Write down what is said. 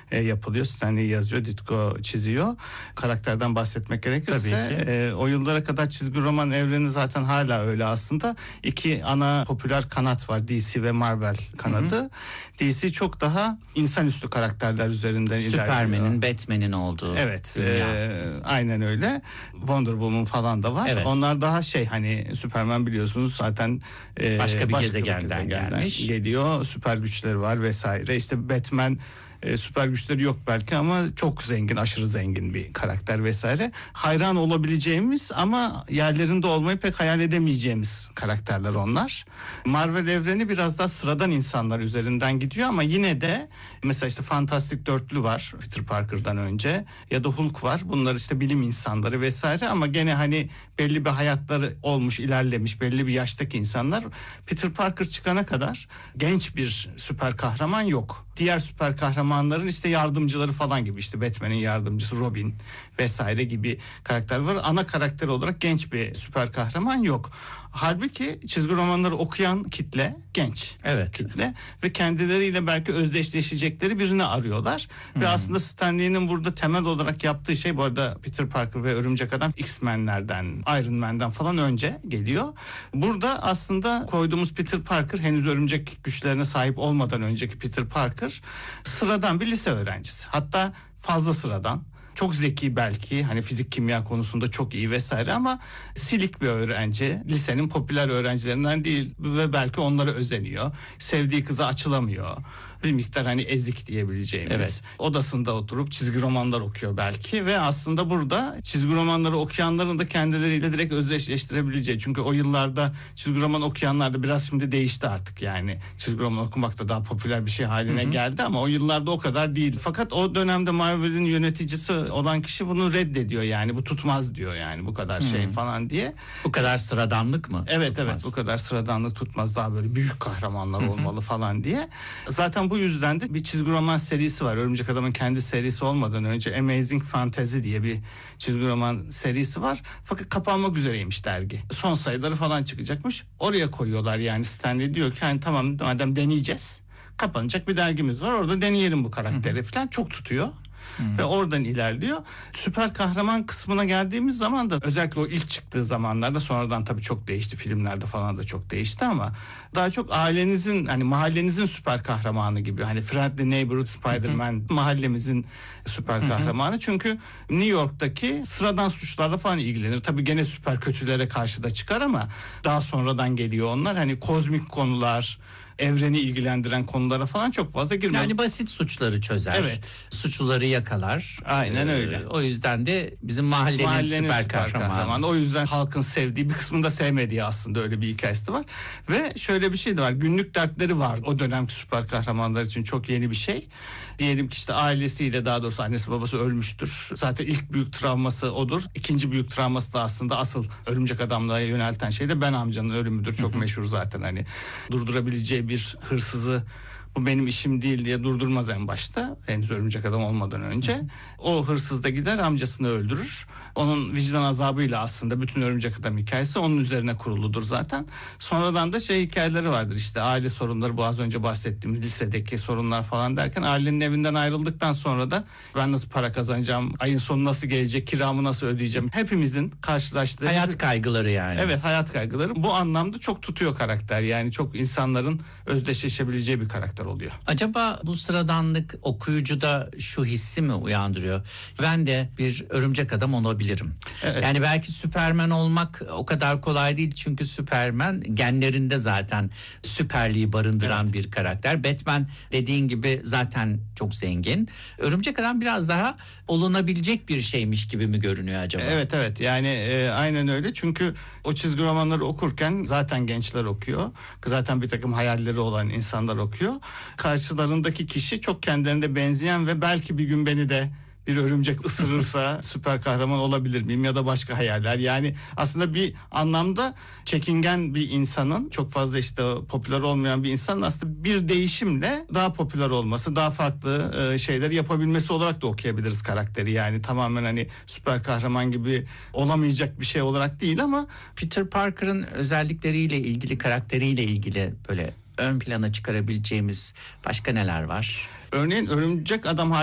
yapılıyor. Stan Lee yazıyor, Ditko çiziyor. Karakterden bahsetmek gerekirse o yıllara kadar çizgi roman evreni zaten hala öyle aslında. İki ana popüler kanat var, DC ve Marvel kanadı. Hı hı. DC çok daha insanüstü karakterler üzerinden ilerliyor. Superman'in, Batman'in olduğu. Evet, aynen öyle. Wonder Woman falan da var. Evet. Onlar daha hani Superman biliyorsunuz zaten başka bir gezegenden gelmiş. Geliyor. Süper güçleri var vesaire. İşte Batman süper güçleri yok belki ama çok zengin, aşırı zengin bir karakter vesaire. Hayran olabileceğimiz ama yerlerinde olmayı pek hayal edemeyeceğimiz karakterler onlar. Marvel evreni biraz daha sıradan insanlar üzerinden gidiyor ama yine de mesela işte Fantastic Dörtlü var Peter Parker'dan önce ya da Hulk var. Bunlar işte bilim insanları vesaire ama gene belli bir hayatları olmuş, ilerlemiş, belli bir yaştaki insanlar. Peter Parker çıkana kadar genç bir süper kahraman yok. Diğer süper kahramanların işte yardımcıları falan gibi, işte Batman'in yardımcısı Robin vesaire gibi karakter var. Ana karakter olarak genç bir süper kahraman yok. Halbuki çizgi romanları okuyan kitle genç kitle ve kendileriyle belki özdeşleşecekleri birini arıyorlar. Ve aslında Stan Lee'nin burada temel olarak yaptığı şey, bu arada Peter Parker ve Örümcek Adam X-Men'lerden, Iron Man'den falan önce geliyor. Burada aslında koyduğumuz Peter Parker henüz örümcek güçlerine sahip olmadan önceki Peter Parker sıradan bir lise öğrencisi. Hatta fazla sıradan. Çok zeki belki, fizik kimya konusunda çok iyi vesaire ama silik bir öğrenci. Lisenin popüler öğrencilerinden değil ve belki onlara özeniyor. Sevdiği kıza açılamıyor. Bir miktar ezik diyebileceğimiz. Evet. Odasında oturup çizgi romanlar okuyor belki ve aslında burada çizgi romanları okuyanların da kendileriyle direkt özdeşleştirebileceği. Çünkü o yıllarda çizgi roman okuyanlar da biraz şimdi değişti artık yani. Çizgi roman okumak da daha popüler bir şey haline geldi ama o yıllarda o kadar değil. Fakat o dönemde Marvel'in yöneticisi olan kişi bunu reddediyor yani. Bu tutmaz diyor yani, bu kadar şey falan diye. Bu kadar sıradanlık mı? Evet tutmaz. Evet, bu kadar sıradanlık tutmaz, daha böyle büyük kahramanlar olmalı falan diye. Zaten bu yüzden de bir çizgi roman serisi var. Örümcek Adam'ın kendi serisi olmadan önce Amazing Fantasy diye bir çizgi roman serisi var. Fakat kapanmak üzereymiş dergi. Son sayıları falan çıkacakmış. Oraya koyuyorlar yani. Stan Lee diyor ki tamam madem deneyeceğiz. Kapanacak bir dergimiz var. Orada deneyelim bu karakteri falan. Çok tutuyor. Ve oradan ilerliyor. Süper kahraman kısmına geldiğimiz zaman da özellikle o ilk çıktığı zamanlarda, sonradan tabii çok değişti. Filmlerde falan da çok değişti ama daha çok ailenizin, mahallenizin süper kahramanı gibi. Friendly Neighborhood Spider-Man mahallemizin süper kahramanı. Çünkü New York'taki sıradan suçlarla falan ilgilenir. Tabii gene süper kötülere karşı da çıkar ama daha sonradan geliyor onlar. Kozmik konular, evreni ilgilendiren konulara falan çok fazla girmez. Yani basit suçları çözer. Evet. Suçluları yakalar. Aynen öyle. O yüzden de bizim mahallenin süper kahramanı. O yüzden halkın sevdiği, bir kısmında sevmediği aslında öyle bir hikayesi var. Ve şöyle bir şey de var. Günlük dertleri var. O dönemki süper kahramanlar için çok yeni bir şey. Diyelim ki işte ailesiyle, daha doğrusu annesi babası ölmüştür. Zaten ilk büyük travması odur. İkinci büyük travması da aslında asıl Örümcek Adam'la yönelten şey de Ben amcanın ölümüdür. Çok meşhur zaten. Durdurabileceği bir hırsızı bu benim işim değil diye durdurmaz en başta. Henüz Örümcek Adam olmadan önce. O hırsız da gider amcasını öldürür. Onun vicdan azabıyla aslında bütün Örümcek Adam hikayesi onun üzerine kuruludur zaten. Sonradan da hikayeleri vardır, işte aile sorunları, bu az önce bahsettiğimiz lisedeki sorunlar falan derken ailenin evinden ayrıldıktan sonra da ben nasıl para kazanacağım, ayın sonu nasıl gelecek, kiramı nasıl ödeyeceğim, hepimizin karşılaştığı hayat kaygıları yani. Evet, hayat kaygıları. Bu anlamda çok tutuyor karakter, yani çok insanların özdeşleşebileceği bir karakter oluyor. Acaba bu sıradanlık okuyucuda şu hissi mi uyandırıyor? Ben de bir Örümcek Adam olabilirim. Evet. Yani belki Süperman olmak o kadar kolay değil, çünkü Süperman genlerinde zaten süperliği barındıran bir karakter. Batman dediğin gibi zaten çok zengin. Örümcek Adam biraz daha olunabilecek bir şeymiş gibi mi görünüyor acaba? Evet yani aynen öyle, çünkü o çizgi romanları okurken zaten gençler okuyor. Zaten bir takım hayalleri olan insanlar okuyor. Karşılarındaki kişi çok kendilerine benzeyen ve belki bir gün beni de bir örümcek ısırırsa süper kahraman olabilir miyim, ya da başka hayaller. Yani aslında bir anlamda çekingen bir insanın, çok fazla popüler olmayan bir insanın aslında bir değişimle daha popüler olması, daha farklı şeyleri yapabilmesi olarak da okuyabiliriz karakteri. Yani tamamen süper kahraman gibi olamayacak bir şey olarak değil ama Peter Parker'ın özellikleriyle ilgili, karakteriyle ilgili böyle ön plana çıkarabileceğimiz başka neler var? Örneğin Örümcek Adam